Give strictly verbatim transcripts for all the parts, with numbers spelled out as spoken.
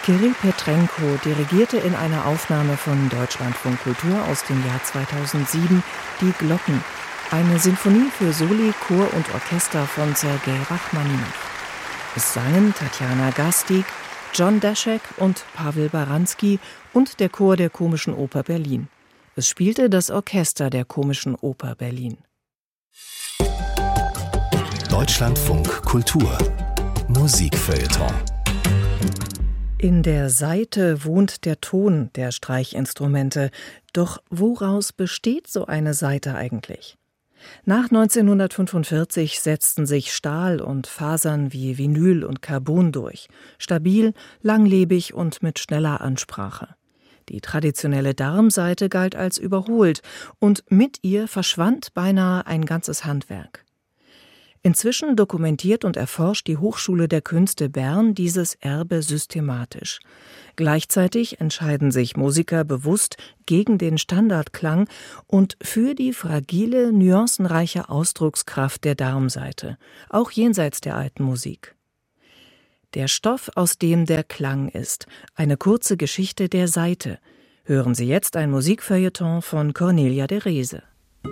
Kirill Petrenko dirigierte in einer Aufnahme von Deutschlandfunk Kultur aus dem Jahr zweitausendsieben die Glocken, eine Sinfonie für Soli, Chor und Orchester von Sergei Rachmaninow. Es sangen Tatjana Gastig, John Daschek und Pawel Baranski und der Chor der Komischen Oper Berlin. Es spielte das Orchester der Komischen Oper Berlin. Deutschlandfunk Kultur Musikfeuilleton. In der Saite wohnt der Ton der Streichinstrumente. Doch woraus besteht so eine Saite eigentlich? Nach neunzehnhundertfünfundvierzig setzten sich Stahl und Fasern wie Vinyl und Carbon durch. Stabil, langlebig und mit schneller Ansprache. Die traditionelle Darmsaite galt als überholt und mit ihr verschwand beinahe ein ganzes Handwerk. Inzwischen dokumentiert und erforscht die Hochschule der Künste Bern dieses Erbe systematisch. Gleichzeitig entscheiden sich Musiker bewusst gegen den Standardklang und für die fragile, nuancenreiche Ausdruckskraft der Darmsaite, auch jenseits der alten Musik. Der Stoff, aus dem der Klang ist, eine kurze Geschichte der Saite. Hören Sie jetzt ein Musikfeuilleton von Cornelia de Reze.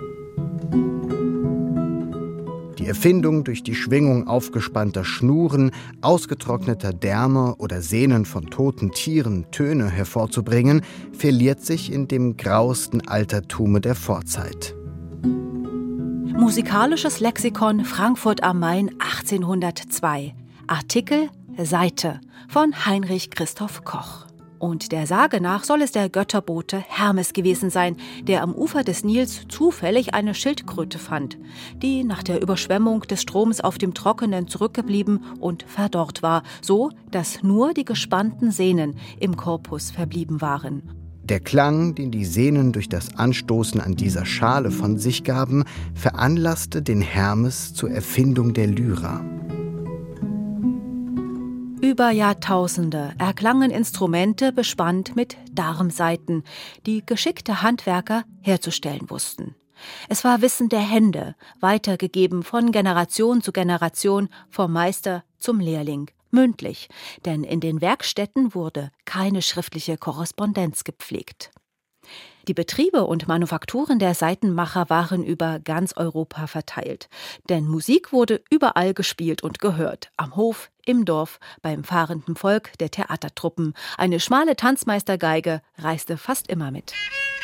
Die Erfindung, durch die Schwingung aufgespannter Schnuren, ausgetrockneter Därme oder Sehnen von toten Tieren Töne hervorzubringen, verliert sich in dem grauesten Altertume der Vorzeit. Musikalisches Lexikon Frankfurt am Main achtzehnhundertzwei. Artikel Saite von Heinrich Christoph Koch. Und der Sage nach soll es der Götterbote Hermes gewesen sein, der am Ufer des Nils zufällig eine Schildkröte fand, die nach der Überschwemmung des Stroms auf dem Trockenen zurückgeblieben und verdorrt war, so dass nur die gespannten Sehnen im Korpus verblieben waren. Der Klang, den die Sehnen durch das Anstoßen an dieser Schale von sich gaben, veranlasste den Hermes zur Erfindung der Lyra. Über Jahrtausende erklangen Instrumente bespannt mit Darmsaiten, die geschickte Handwerker herzustellen wussten. Es war Wissen der Hände, weitergegeben von Generation zu Generation, vom Meister zum Lehrling, mündlich, denn in den Werkstätten wurde keine schriftliche Korrespondenz gepflegt. Die Betriebe und Manufakturen der Saitenmacher waren über ganz Europa verteilt. Denn Musik wurde überall gespielt und gehört. Am Hof, im Dorf, beim fahrenden Volk der Theatertruppen. Eine schmale Tanzmeistergeige reiste fast immer mit.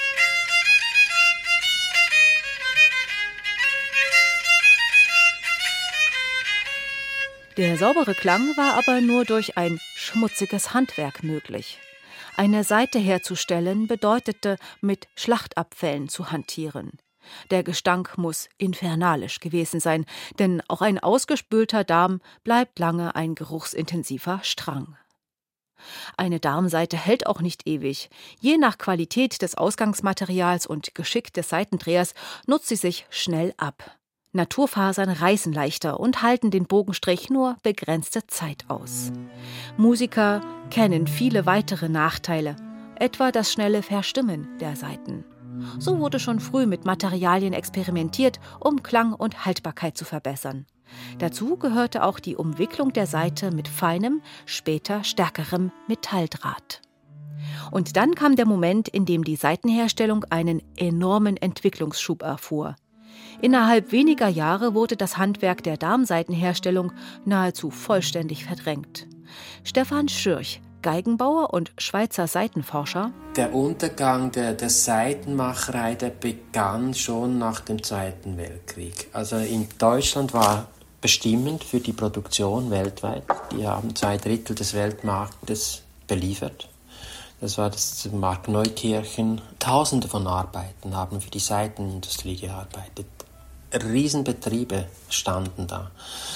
Der saubere Klang war aber nur durch ein schmutziges Handwerk möglich. Eine Saite herzustellen bedeutete, mit Schlachtabfällen zu hantieren. Der Gestank muss infernalisch gewesen sein, denn auch ein ausgespülter Darm bleibt lange ein geruchsintensiver Strang. Eine Darmsaite hält auch nicht ewig. Je nach Qualität des Ausgangsmaterials und Geschick des Saitendrehers nutzt sie sich schnell ab. Naturfasern reißen leichter und halten den Bogenstrich nur begrenzte Zeit aus. Musiker kennen viele weitere Nachteile, etwa das schnelle Verstimmen der Saiten. So wurde schon früh mit Materialien experimentiert, um Klang und Haltbarkeit zu verbessern. Dazu gehörte auch die Umwicklung der Saite mit feinem, später stärkerem Metalldraht. Und dann kam der Moment, in dem die Saitenherstellung einen enormen Entwicklungsschub erfuhr. Innerhalb weniger Jahre wurde das Handwerk der Darmsaitenherstellung nahezu vollständig verdrängt. Stefan Schürch, Geigenbauer und Schweizer Saitenforscher. Der Untergang der, der Saitenmacherei, der begann schon nach dem Zweiten Weltkrieg. Also in Deutschland war bestimmend für die Produktion weltweit. Die haben zwei Drittel des Weltmarktes beliefert. Das war das Markt Neukirchen. Tausende von Arbeiten haben für die Saitenindustrie gearbeitet. Riesenbetriebe standen da.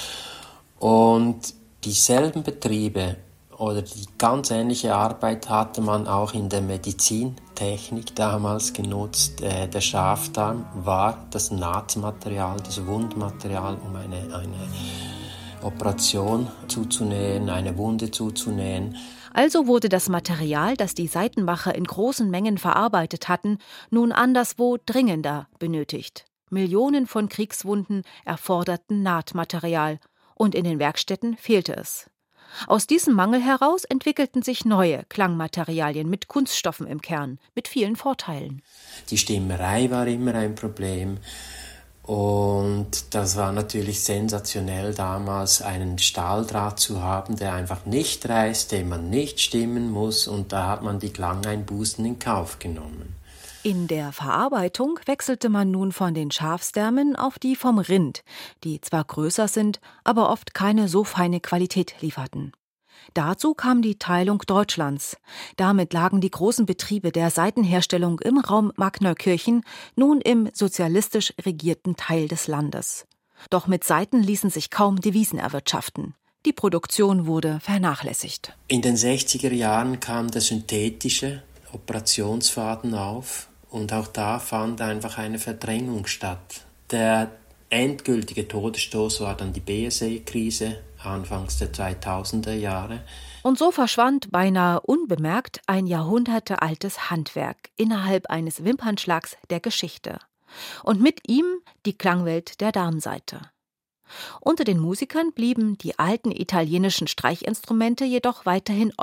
Und dieselben Betriebe oder die ganz ähnliche Arbeit hatte man auch in der Medizintechnik damals genutzt. Der Schafdarm war das Nahtmaterial, das Wundmaterial, um eine, eine Operation zuzunähen, eine Wunde zuzunähen. Also wurde das Material, das die Saitenmacher in großen Mengen verarbeitet hatten, nun anderswo dringender benötigt. Millionen von Kriegswunden erforderten Nahtmaterial und in den Werkstätten fehlte es. Aus diesem Mangel heraus entwickelten sich neue Klangmaterialien mit Kunststoffen im Kern, mit vielen Vorteilen. Die Stimmerei war immer ein Problem. Und das war natürlich sensationell damals, einen Stahldraht zu haben, der einfach nicht reißt, den man nicht stimmen muss. Und da hat man die Klangeinbußen in Kauf genommen. In der Verarbeitung wechselte man nun von den Schafsdärmen auf die vom Rind, die zwar größer sind, aber oft keine so feine Qualität lieferten. Dazu kam die Teilung Deutschlands. Damit lagen die großen Betriebe der Saitenherstellung im Raum Magneukirchen nun im sozialistisch regierten Teil des Landes. Doch mit Saiten ließen sich kaum Devisen erwirtschaften. Die Produktion wurde vernachlässigt. In den sechziger Jahren kam der synthetische Operationsfaden auf. Und auch da fand einfach eine Verdrängung statt. Der endgültige Todesstoß war dann die B S E-Krise, anfangs der zweitausender Jahre. Und so verschwand beinahe unbemerkt ein jahrhundertealtes Handwerk innerhalb eines Wimpernschlags der Geschichte. Und mit ihm die Klangwelt der Darmsaite. Unter den Musikern blieben die alten italienischen Streichinstrumente jedoch weiterhin